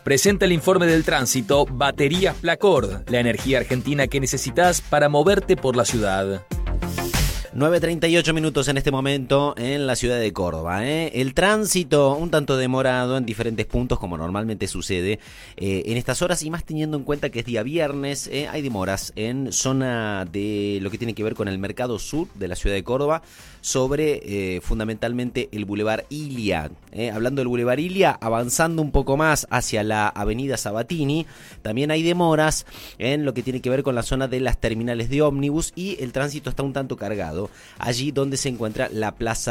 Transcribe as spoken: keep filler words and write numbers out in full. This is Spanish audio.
Presenta el informe del tránsito Baterías Placord, la energía argentina que necesitas para moverte por la ciudad. nueve treinta y ocho minutos en este momento en la ciudad de Córdoba. ¿eh? El tránsito un tanto demorado en diferentes puntos, como normalmente sucede eh, en estas horas, y más teniendo en cuenta que es día viernes. Eh, hay demoras en zona de lo que tiene que ver con el mercado sur de la ciudad de Córdoba, sobre eh, fundamentalmente el Boulevard Ilia. Eh, hablando del Boulevard Ilia, avanzando un poco más hacia la avenida Sabatini, también hay demoras en lo que tiene que ver con la zona de las terminales de ómnibus, y el tránsito está un tanto cargado allí donde se encuentra la plaza